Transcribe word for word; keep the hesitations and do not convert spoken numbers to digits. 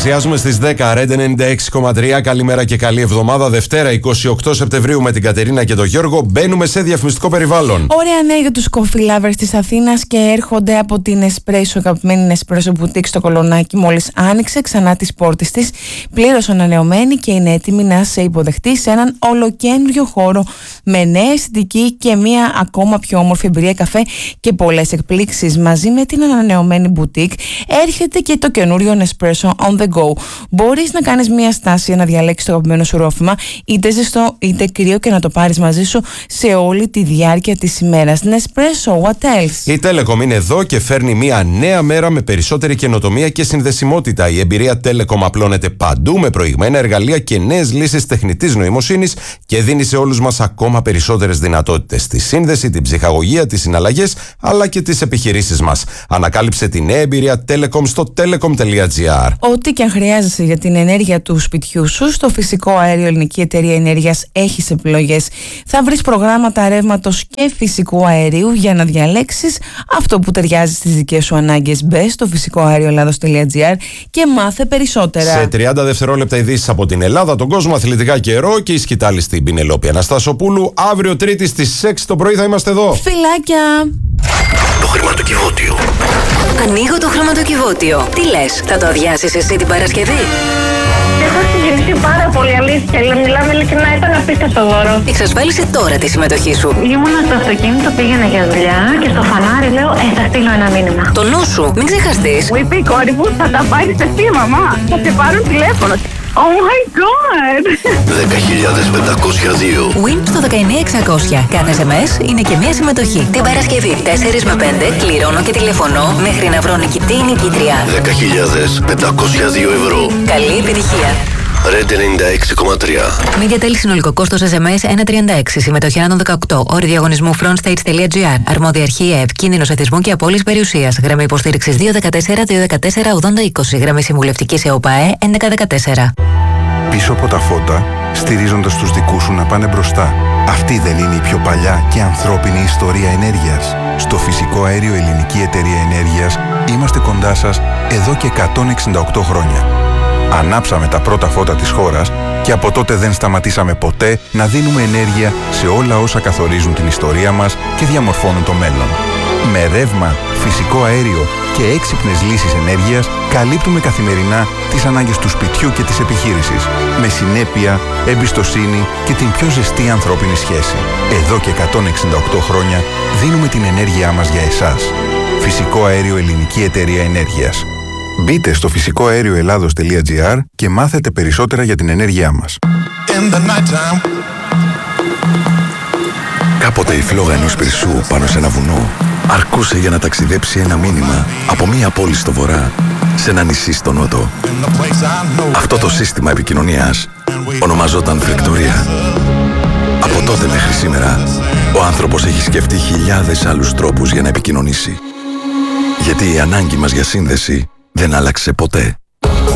Πλησιάζουμε στις δέκα, Red ενενήντα έξι κόμμα τρία. Καλημέρα και καλή εβδομάδα. Δευτέρα, είκοσι οκτώ Σεπτεμβρίου, με την Κατερίνα και τον Γιώργο. Μπαίνουμε σε διαφημιστικό περιβάλλον. Ωραία νέα για τους coffee lovers της Αθήνας και έρχονται από την Espresso, αγαπημένη Espresso Boutique στο Κολονάκι. Μόλις άνοιξε ξανά τις πόρτες της, πλήρως ανανεωμένη και είναι έτοιμη να σε υποδεχτεί σε έναν ολοκένουργιο χώρο με νέα αισθητική και μια ακόμα πιο όμορφη εμπειρία καφέ και πολλές εκπλήξεις. Μαζί με την ανανεωμένη boutique έρχεται και το καινούριο Espresso on the go. Μπορείς να κάνεις μια στάση να διαλέξεις το αγαπημένο σου ρόφημα, είτε ζεστό είτε κρύο, και να το πάρεις μαζί σου σε όλη τη διάρκεια της ημέρας. Nespresso, what else? Η Telecom είναι εδώ και φέρνει μια νέα μέρα με περισσότερη καινοτομία και συνδεσιμότητα. Η εμπειρία Telecom απλώνεται παντού με προηγμένα εργαλεία και νέες λύσεις τεχνητής νοημοσύνης και δίνει σε όλους μας ακόμα περισσότερες δυνατότητες στη σύνδεση, την ψυχαγωγία, τις συναλλαγές αλλά και τις επιχειρήσεις μας. Ανακάλυψε τη νέα εμπειρία Telecom στο telecom τελεία gr. Ό,τι και αν χρειάζεσαι για την ενέργεια του σπιτιού σου, στο Φυσικό Αέριο Ελληνική Εταιρεία Ενέργειας έχεις επιλογές. Θα βρεις προγράμματα ρεύματος και φυσικού αερίου για να διαλέξεις αυτό που ταιριάζει στις δικές σου ανάγκες. Μπες στο φυσικό αέριο ελλάδος τελεία gr και μάθε περισσότερα. Σε τριάντα δευτερόλεπτα ειδήσεις από την Ελλάδα, τον κόσμο, αθλητικά καιρό και η σκητάλη στην Πινελόπη Αναστασοπούλου. Αύριο Τρίτη στις έξι το πρωί θα είμαστε εδώ. Φιλάκια! Το χρηματοκιβώτιο. Ανοίγω το χρηματοκιβώτιο. Τι λες, θα το αδειάσεις εσύ την Παρασκευή? Έχω συγκινηθεί πάρα πολύ, αλήθεια. Μιλάμε ειλικρινά, ήταν απίστευτο δώρο. Εξασφάλισε τώρα τη συμμετοχή σου. Ήμουνα στο αυτοκίνητο, πήγαινα για δουλειά και στο φανάρι λέω: Ε, θα στείλω ένα μήνυμα. Το νου σου, μην ξεχαστείς. Μου είπε η κόρη μου: Θα τα πάρεις εσύ, μαμά. Θα σε πάρουν τηλέφωνο. Oh my god! δέκα χιλιάδες πεντακόσια δύο. Win στο δεκαεννιά εξακόσια. Κάθε ες εμ ες είναι και μία συμμετοχή. Την Παρασκευή τέσσερα με πέντε κληρώνω και τηλεφωνώ μέχρι να βρω νικητή ή νικήτρια. δέκα χιλιάδες πεντακόσια δύο ευρώ. Καλή επιτυχία. Red ενενήντα έξι κόμμα τρία. Media Tel, συνολικό κόστος ες εμ ες ένα τριάντα έξι. Συμμετοχή άνω δεκαοκτώ. Όροι διαγωνισμού frontstage τελεία gr. Αρμόδια αρχή ΕΕΠ. Κίνδυνος εθισμού και απώλειας περιουσίας. Γραμμή υποστήριξης δύο ένα τέσσερα δύο ένα τέσσερα ογδόντα είκοσι. Γραμμή συμβουλευτικής ΕΟΠΑΕ έντεκα δεκατέσσερα. Πίσω από τα φώτα, στηρίζοντας τους δικούς σου να πάνε μπροστά. Αυτή δεν είναι η πιο παλιά και ανθρώπινη ιστορία ενέργειας? Στο Φυσικό Αέριο Ελληνική Εταιρεία Ενέργειας είμαστε κοντά σας εδώ και εκατόν εξήντα οκτώ χρόνια. Ανάψαμε τα πρώτα φώτα της χώρας και από τότε δεν σταματήσαμε ποτέ να δίνουμε ενέργεια σε όλα όσα καθορίζουν την ιστορία μας και διαμορφώνουν το μέλλον. Με ρεύμα, φυσικό αέριο και έξυπνες λύσεις ενέργειας καλύπτουμε καθημερινά τις ανάγκες του σπιτιού και της επιχείρησης, με συνέπεια, εμπιστοσύνη και την πιο ζεστή ανθρώπινη σχέση. Εδώ και εκατόν εξήντα οκτώ χρόνια δίνουμε την ενέργειά μας για εσάς. Φυσικό Αέριο Ελληνική Εταιρεία Ενέργειας. Μπείτε στο φυσικό αέριο ελλάδος τελεία gr και μάθετε περισσότερα για την ενέργειά μας. Κάποτε η φλόγα ενός πυρσού πάνω σε ένα βουνό αρκούσε για να ταξιδέψει ένα μήνυμα από μία πόλη στο βορρά σε ένα νησί στο νότο. Αυτό το σύστημα επικοινωνίας ονομαζόταν Βικτωρία. Από τότε μέχρι σήμερα ο άνθρωπος έχει σκεφτεί χιλιάδες άλλους τρόπους για να επικοινωνήσει. Γιατί η ανάγκη μας για σύνδεση δεν άλλαξε ποτέ.